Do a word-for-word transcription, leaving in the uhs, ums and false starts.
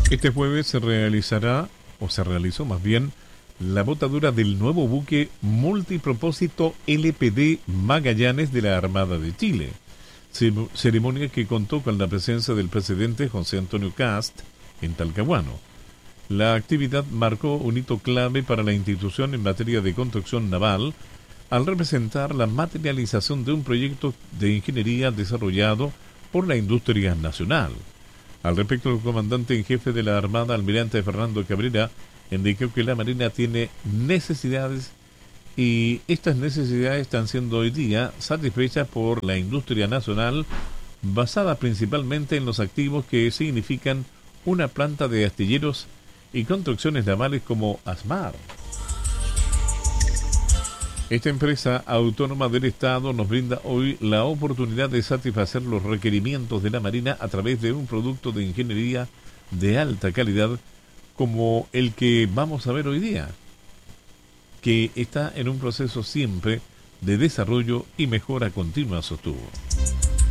Este jueves se realizará, o se realizó más bien, la botadura del nuevo buque multipropósito L P D Magallanes de la Armada de Chile. Ceremonia que contó con la presencia del presidente José Antonio Kast en Talcahuano. La actividad marcó un hito clave para la institución en materia de construcción naval, al representar la materialización de un proyecto de ingeniería desarrollado por la industria nacional. Al respecto, el comandante en jefe de la Armada, almirante Fernando Cabrera, indicó que la Marina tiene necesidades y estas necesidades están siendo hoy día satisfechas por la industria nacional, basada principalmente en los activos que significan una planta de astilleros y construcciones navales como ASMAR. Esta empresa autónoma del Estado nos brinda hoy la oportunidad de satisfacer los requerimientos de la Marina a través de un producto de ingeniería de alta calidad como el que vamos a ver hoy día, que está en un proceso siempre de desarrollo y mejora continua, sostuvo.